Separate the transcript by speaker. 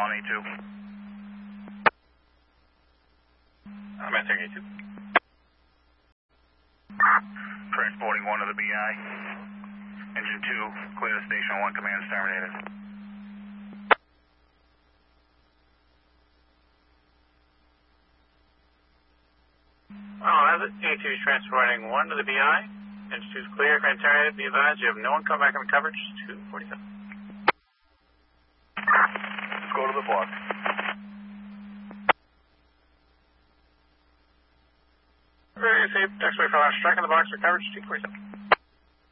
Speaker 1: on A2. I'm entering A2. Transporting 1 to the BI. Engine 2, clear the station 1, command is terminated.
Speaker 2: Well, as it, A2 is transporting 1 to the BI. Engine 2 is clear, command terminated. Be advised, you have no one come back on coverage. 247.
Speaker 1: Let's go to the block.
Speaker 2: Very safe, taxiway for our strike on the box for coverage 247.